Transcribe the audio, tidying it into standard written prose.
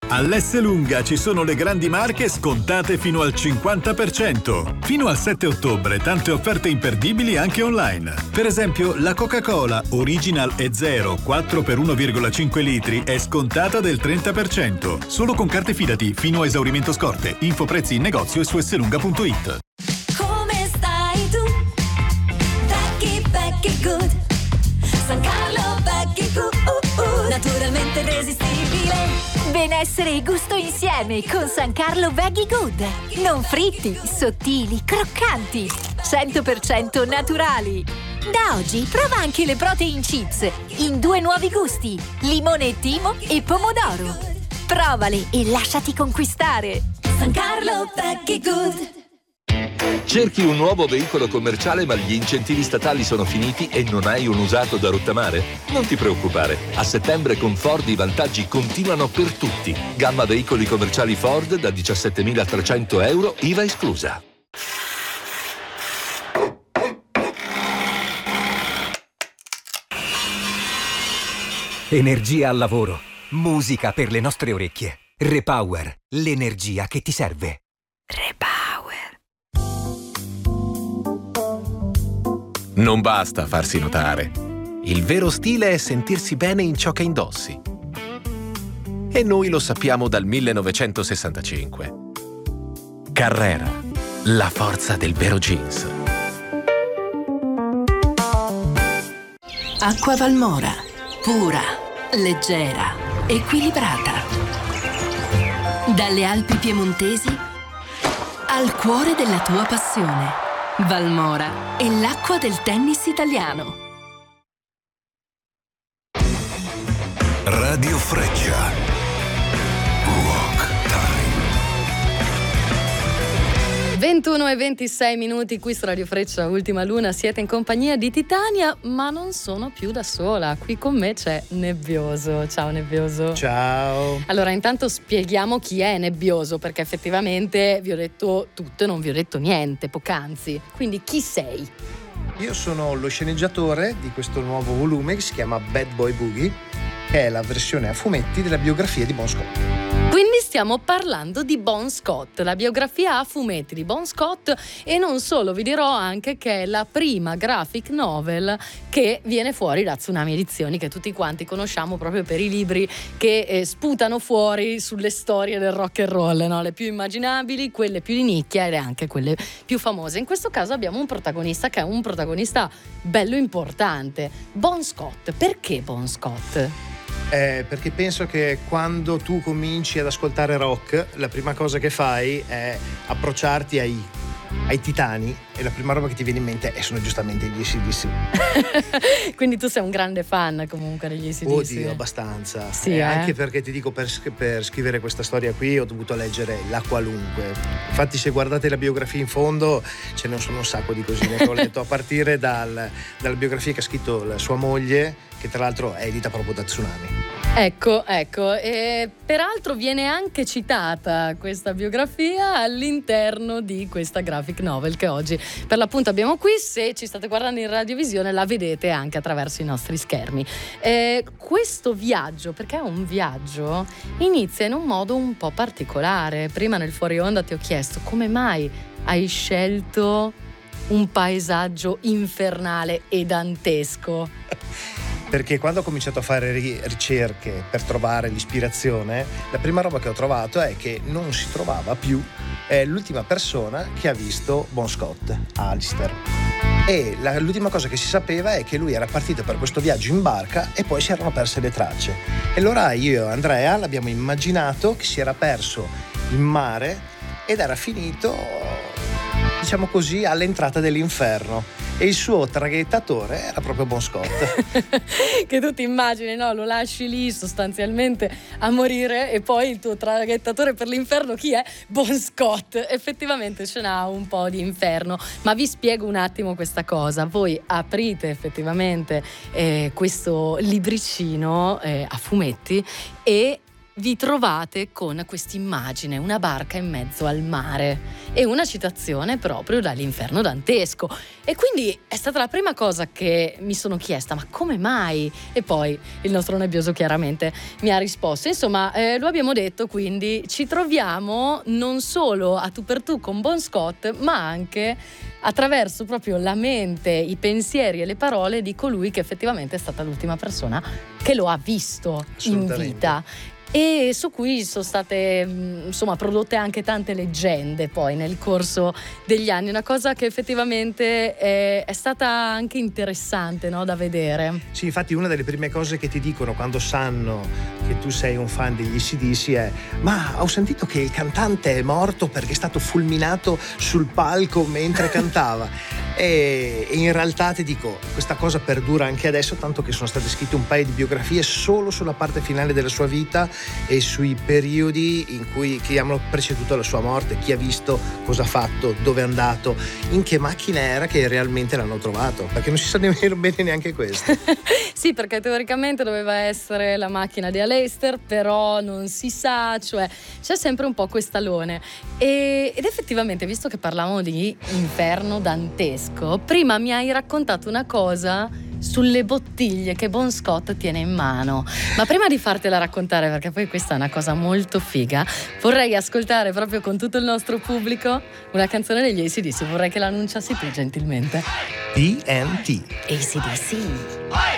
All'Esselunga ci sono le grandi marche scontate fino al 50%. Fino al 7 ottobre tante offerte imperdibili anche online. Per esempio la Coca-Cola Original e Zero 4 per 1,5 litri è scontata del 30%. Solo con carte Fidati fino a esaurimento scorte. Info prezzi in negozio e su esselunga.it. Come stai tu? Vecchi good. San Carlo Vecchi good. Naturalmente irresistibile. Benessere e gusto insieme con San Carlo Veggie Good. Non fritti, sottili, croccanti, 100% naturali. Da oggi prova anche le protein chips in 2 nuovi gusti, limone timo e pomodoro. Provale e lasciati conquistare. San Carlo Vecchi Good. Cerchi un nuovo veicolo commerciale ma gli incentivi statali sono finiti e non hai un usato da rottamare? Non ti preoccupare, a settembre con Ford i vantaggi continuano per tutti. Gamma veicoli commerciali Ford da 17.300 euro, IVA esclusa. Energia al lavoro, musica per le nostre orecchie. Repower, l'energia che ti serve. Non basta farsi notare. Il vero stile è sentirsi bene in ciò che indossi. E noi lo sappiamo dal 1965. Carrera, la forza del vero jeans. Acqua Valmora, pura, leggera, equilibrata. Dalle Alpi piemontesi al cuore della tua passione. Valmora è l'acqua del tennis italiano. Radio Freccia. Rock Time. 21:26, qui su Radio Freccia, Ultima Luna, siete in compagnia di Titania, ma non sono più da sola. Qui con me c'è Nebbioso. Ciao Nebbioso. Ciao. Allora, intanto spieghiamo chi è Nebbioso, perché effettivamente vi ho detto tutto e non vi ho detto niente poc'anzi. Quindi chi sei? Io sono lo sceneggiatore di questo nuovo volume che si chiama Bad Boy Boogie, che è la versione a fumetti della biografia di Bon Scott. Quindi stiamo parlando di Bon Scott, la biografia a fumetti di Bon Scott, e non solo, vi dirò anche che è la prima graphic novel che viene fuori da Tsunami Edizioni, che tutti quanti conosciamo proprio per i libri che sputano fuori sulle storie del rock and roll, no? Le più immaginabili, quelle più di nicchia ed anche quelle più famose. In questo caso abbiamo un protagonista che è un protagonista bello importante, Bon Scott. Perché Bon Scott? Perché penso che quando tu cominci ad ascoltare rock, la prima cosa che fai è approcciarti ai titani e la prima roba che ti viene in mente sono giustamente gli AC/DC. Quindi tu sei un grande fan comunque degli AC/DC. Oddio, abbastanza. Sì, anche perché ti dico, per scrivere questa storia qui ho dovuto leggere la qualunque. Infatti se guardate la biografia in fondo ce ne sono un sacco di cosine che ho letto, a partire dalla biografia che ha scritto la sua moglie, che tra l'altro è edita proprio da Tsunami. Ecco, e peraltro viene anche citata questa biografia all'interno di questa graphic novel che oggi per l'appunto abbiamo qui. Se ci state guardando in radiovisione la vedete anche attraverso i nostri schermi. Questo viaggio, perché è un viaggio, inizia in un modo un po' particolare. Prima nel fuori onda ti ho chiesto come mai hai scelto un paesaggio infernale e dantesco. Perché quando ho cominciato a fare ricerche per trovare l'ispirazione, la prima roba che ho trovato è che non si trovava più l'ultima persona che ha visto Bon Scott, Alistair. E l'ultima cosa che si sapeva è che lui era partito per questo viaggio in barca e poi si erano perse le tracce. E allora io e Andrea l'abbiamo immaginato che si era perso in mare ed era finito, diciamo così, all'entrata dell'inferno. E il suo traghettatore era proprio Bon Scott. Che tu ti immagini, no? Lo lasci lì sostanzialmente a morire e poi il tuo traghettatore per l'inferno chi è? Bon Scott. Effettivamente ce n'ha un po' di inferno, ma vi spiego un attimo questa cosa. Voi aprite effettivamente questo libricino a fumetti e vi trovate con quest'immagine, una barca in mezzo al mare e una citazione proprio dall'Inferno dantesco. E quindi è stata la prima cosa che mi sono chiesta, ma come mai? E poi il nostro nebbioso chiaramente mi ha risposto. Insomma, lo abbiamo detto, quindi ci troviamo non solo a tu per tu con Bon Scott, ma anche attraverso proprio la mente, i pensieri e le parole di colui che effettivamente è stata l'ultima persona che lo ha visto in vita. E su cui sono state prodotte anche tante leggende poi nel corso degli anni, una cosa che effettivamente è stata anche interessante, no, da vedere. Sì, infatti una delle prime cose che ti dicono quando sanno che tu sei un fan degli AC/DC è: ma ho sentito che il cantante è morto perché è stato fulminato sul palco mentre cantava. E in realtà ti dico, questa cosa perdura anche adesso, tanto che sono state scritte un paio di biografie solo sulla parte finale della sua vita e sui periodi in cui che hanno preceduto la sua morte, chi ha visto, cosa ha fatto, dove è andato, in che macchina era che realmente l'hanno trovato, perché non si sa nemmeno bene neanche questo. Sì, perché teoricamente doveva essere la macchina di Aleister, però non si sa, cioè c'è sempre un po' quest'alone. Ed effettivamente, visto che parlavamo di Inferno dantesco, prima mi hai raccontato una cosa sulle bottiglie che Bon Scott tiene in mano, ma prima di fartela raccontare, perché poi questa è una cosa molto figa, vorrei ascoltare proprio con tutto il nostro pubblico una canzone degli AC/DC. Vorrei che l'annunciassi tu gentilmente. TNT. AC/DC.